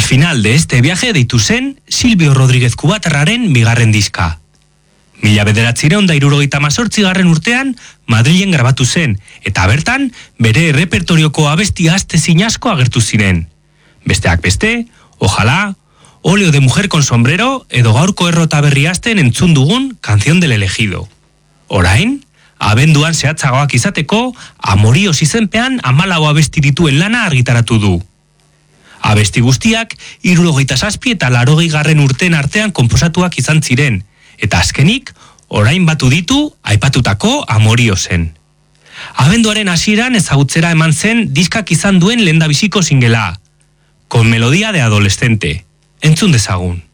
final de este viaje deitu zen Silvio Rodríguez Kubatarraren bigarren diska. 1978 urtean Madrilen grabatu zen, eta bertan bere errepertorioko abesti astezin asko agertu ziren. Besteak beste, Ojalá, Óleo de mujer con sombrero edo gaurko errota berri asten entzun dugun Canción del elegido. Orain, abenduan zehatzagoak izateko, Amorios izenpean 14 abesti dituen lana argitaratu du. Abesti guztiak 77 eta 80 urteen artean konposatuak izan ziren, eta azkenik, orain batu ditu aipatutako Amoriosen. Abenduaren hasieran ezagutzera eman zen diskak izan duen lehendabiziko singela, Con melodía de adolescente. Entzun dezagun.